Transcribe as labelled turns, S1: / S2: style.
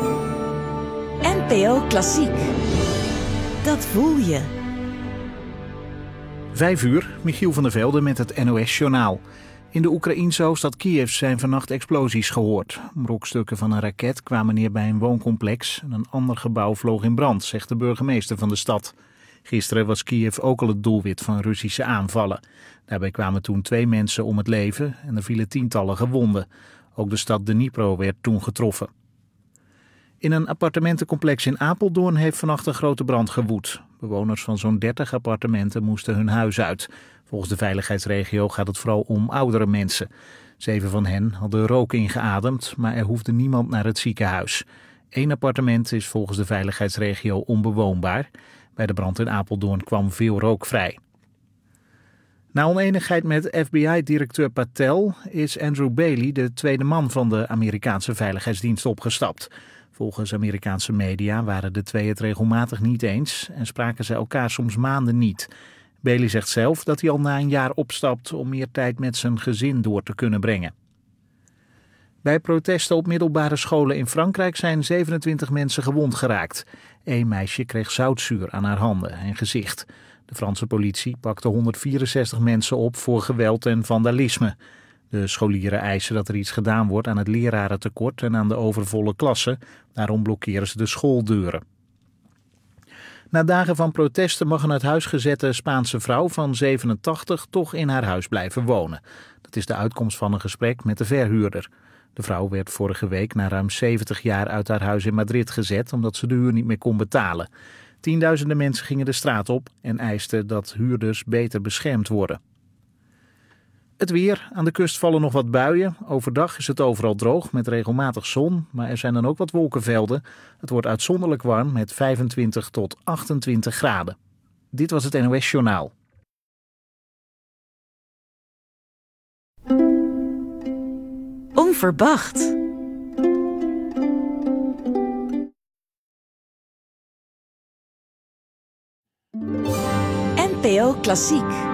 S1: NPO Klassiek. Dat voel je.
S2: 5:00, Michiel van der Velde met het NOS-journaal. In de Oekraïense hoofdstad Kiev zijn vannacht explosies gehoord. Brokstukken van een raket kwamen neer bij een wooncomplex en een ander gebouw vloog in brand, zegt de burgemeester van de stad. Gisteren was Kiev ook al het doelwit van Russische aanvallen. Daarbij kwamen toen 2 mensen om het leven en er vielen tientallen gewonden. Ook de stad Dnipro werd toen getroffen. In een appartementencomplex in Apeldoorn heeft vannacht een grote brand gewoed. Bewoners van zo'n 30 appartementen moesten hun huis uit. Volgens de veiligheidsregio gaat het vooral om oudere mensen. 7 van hen hadden rook ingeademd, maar er hoefde niemand naar het ziekenhuis. 1 appartement is volgens de veiligheidsregio onbewoonbaar. Bij de brand in Apeldoorn kwam veel rook vrij. Na onenigheid met FBI-directeur Patel is Andrew Bailey, de tweede man van de Amerikaanse veiligheidsdienst, opgestapt. Volgens Amerikaanse media waren de twee het regelmatig niet eens en spraken ze elkaar soms maanden niet. Bailey zegt zelf dat hij al na een jaar opstapt om meer tijd met zijn gezin door te kunnen brengen. Bij protesten op middelbare scholen in Frankrijk zijn 27 mensen gewond geraakt. 1 meisje kreeg zoutzuur aan haar handen en gezicht. De Franse politie pakte 164 mensen op voor geweld en vandalisme. De scholieren eisen dat er iets gedaan wordt aan het lerarentekort en aan de overvolle klassen. Daarom blokkeren ze de schooldeuren. Na dagen van protesten mag een uit huis gezette Spaanse vrouw van 87 toch in haar huis blijven wonen. Dat is de uitkomst van een gesprek met de verhuurder. De vrouw werd vorige week na ruim 70 jaar uit haar huis in Madrid gezet omdat ze de huur niet meer kon betalen. Tienduizenden mensen gingen de straat op en eisten dat huurders beter beschermd worden. Het weer. Aan de kust vallen nog wat buien. Overdag is het overal droog met regelmatig zon, maar er zijn dan ook wat wolkenvelden. Het wordt uitzonderlijk warm met 25 tot 28 graden. Dit was het NOS Journaal.
S1: Onverwacht. NPO Klassiek.